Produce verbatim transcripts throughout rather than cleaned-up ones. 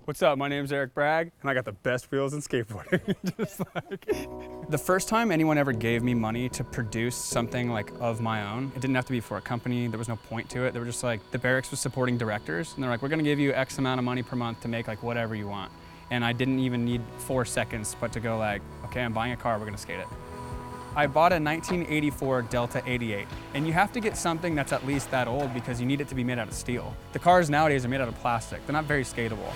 what's up, my name's Eric Bragg, and I got the best wheels in skateboarding. Just like, the first time anyone ever gave me money to produce something like of my own, it didn't have to be for a company, there was no point to it. They were just like, the barracks was supporting directors, and they're like, we're gonna give you X amount of money per month to make like whatever you want. And I didn't even need four seconds, but to go like, okay, I'm buying a car, we're gonna skate it. I bought a nineteen eighty-four Delta eighty-eight, and you have to get something that's at least that old because you need it to be made out of steel. The cars nowadays are made out of plastic. They're not very skatable.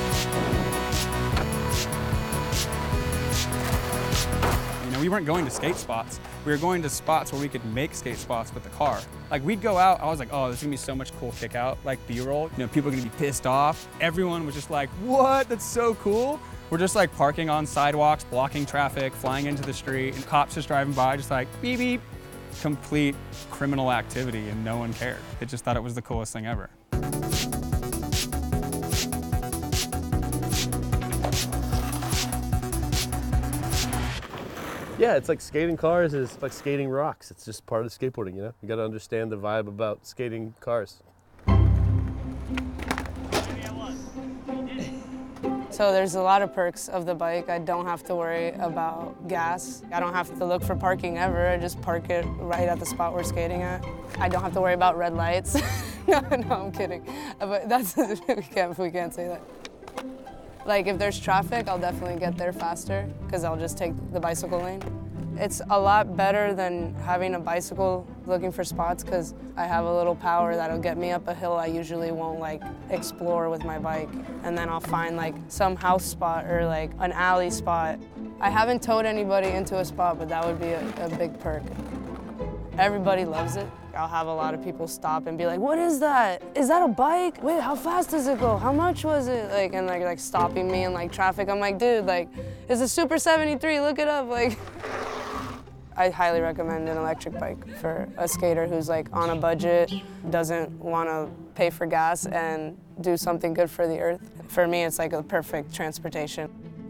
You know, we weren't going to skate spots. We were going to spots where we could make skate spots with the car. Like, we'd go out, I was like, oh, there's gonna be so much cool kick out, like B-roll. You know, people are gonna be pissed off. Everyone was just like, what, that's so cool. We're just like parking on sidewalks, blocking traffic, flying into the street, and cops just driving by, just like beep, beep. Complete criminal activity, and no one cared. They just thought it was the coolest thing ever. Yeah, it's like skating cars is like skating rocks. It's just part of skateboarding, you know? You gotta understand the vibe about skating cars. So there's a lot of perks of the bike. I don't have to worry about gas. I don't have to look for parking ever. I just park it right at the spot we're skating at. I don't have to worry about red lights. no, no, I'm kidding. But that's, we can't, we can't say that. Like if there's traffic, I'll definitely get there faster because I'll just take the bicycle lane. It's a lot better than having a bicycle looking for spots because I have a little power that'll get me up a hill I usually won't like explore with my bike. And then I'll find like some house spot or like an alley spot. I haven't towed anybody into a spot, but that would be a, a big perk. Everybody loves it. I'll have a lot of people stop and be like, what is that? Is that a bike? Wait, how fast does it go? How much was it? Like, and like, like stopping me in like traffic. I'm like, dude, like, it's a Super seventy-three, look it up. Like. I highly recommend an electric bike for a skater who's like on a budget, doesn't want to pay for gas and do something good for the earth. For me, it's like a perfect transportation.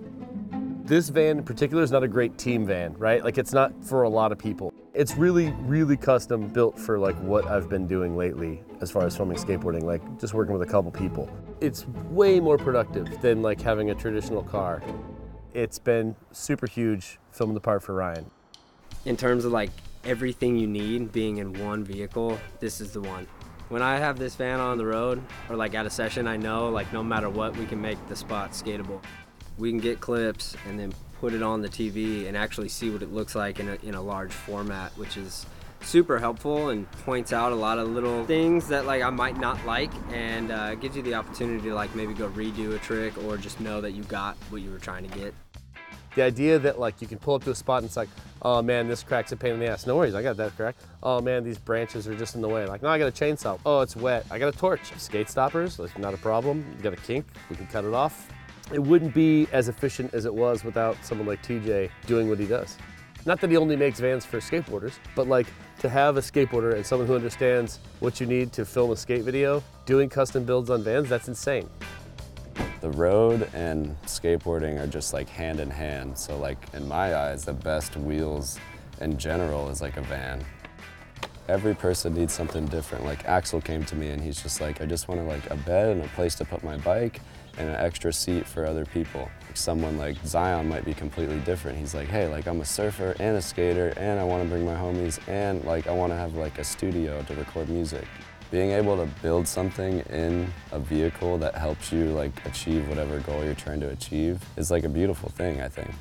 This van in particular is not a great team van, right? Like it's not for a lot of people. It's really, really custom built for like what I've been doing lately as far as filming skateboarding, like just working with a couple people. It's way more productive than like having a traditional car. It's been super huge filming the part for Ryan. In terms of like everything you need being in one vehicle, this is the one. When I have this van on the road or like at a session, I know like no matter what, we can make the spot skatable. We can get clips and then put it on the T V and actually see what it looks like in a, in a large format, which is super helpful and points out a lot of little things that like I might not like, and uh, gives you the opportunity to like maybe go redo a trick or just know that you got what you were trying to get. The idea that like you can pull up to a spot and it's like, oh man, this crack's a pain in the ass. No worries, I got that crack. Oh man, these branches are just in the way. Like, no, I got a chainsaw. Oh, it's wet. I got a torch. Skate stoppers, like not a problem. You got a kink, we can cut it off. It wouldn't be as efficient as it was without someone like T J doing what he does. Not that he only makes vans for skateboarders, but like to have a skateboarder and someone who understands what you need to film a skate video, doing custom builds on vans, that's insane. The road and skateboarding are just like hand in hand. So like in my eyes, the best wheels in general is like a van. Every person needs something different. Like Axel came to me and he's just like, I just wanted like a bed and a place to put my bike and an extra seat for other people. Like someone like Zion might be completely different. He's like, hey, like I'm a surfer and a skater and I want to bring my homies and like I want to have like a studio to record music. Being able to build something in a vehicle that helps you like achieve whatever goal you're trying to achieve is like a beautiful thing, I think.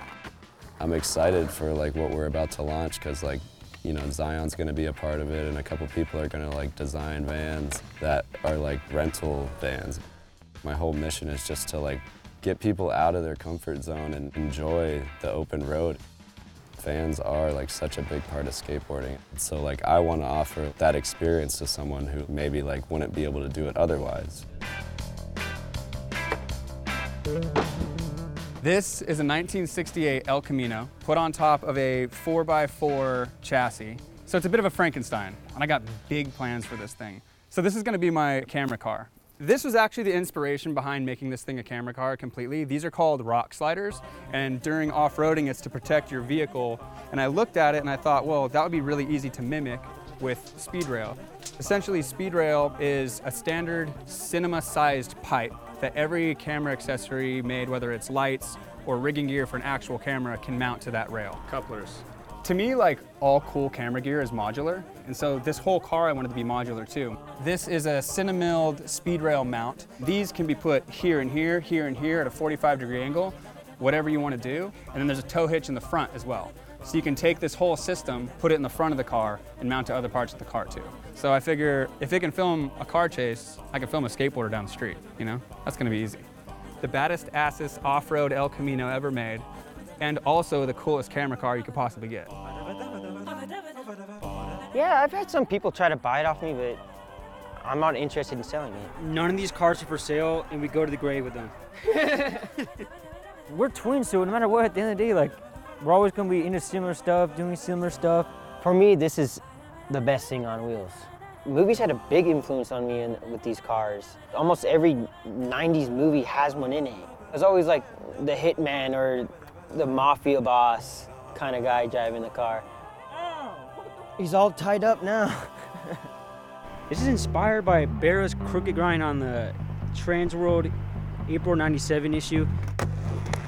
I'm excited for like what we're about to launch because like, you know, Zion's gonna be a part of it and a couple people are gonna like design vans that are like rental vans. My whole mission is just to like get people out of their comfort zone and enjoy the open road. Vans are like such a big part of skateboarding. So like I want to offer that experience to someone who maybe like wouldn't be able to do it otherwise. This is a nineteen sixty-eight El Camino put on top of a four by four chassis. So it's a bit of a Frankenstein, and I got big plans for this thing. So this is going to be my camera car. This was actually the inspiration behind making this thing a camera car completely. These are called rock sliders, and during off-roading it's to protect your vehicle. And I looked at it and I thought, well, that would be really easy to mimic with Speed Rail. Essentially, Speed Rail is a standard cinema-sized pipe that every camera accessory made, whether it's lights or rigging gear for an actual camera, can mount to that rail. Couplers. To me, like, all cool camera gear is modular, and so this whole car I wanted to be modular too. This is a Cinemilled speed rail mount. These can be put here and here, here and here at a forty-five degree angle, whatever you want to do, and then there's a tow hitch in the front as well. So you can take this whole system, put it in the front of the car, and mount to other parts of the car too. So I figure if it can film a car chase, I can film a skateboarder down the street, you know? That's gonna be easy. The baddest Asus off-road El Camino ever made, and also the coolest camera car you could possibly get. Yeah, I've had some people try to buy it off me, but I'm not interested in selling it. None of these cars are for sale, and we go to the grave with them. We're twins, so no matter what, at the end of the day, like, we're always gonna be into similar stuff, doing similar stuff. For me, this is the best thing on wheels. Movies had a big influence on me in, with these cars. Almost every nineties movie has one in it. There's always like the hitman or the mafia boss kind of guy driving the car. He's all tied up now. This is inspired by Barra's crooked grind on the Transworld April ninety-seven issue.